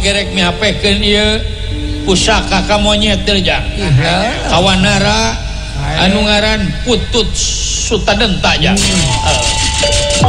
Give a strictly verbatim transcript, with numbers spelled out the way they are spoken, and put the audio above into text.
gerek mihapekeun ieu pusaka ka monyet teh ja. Kawanara anu ngaran Putut Sutadenta ja.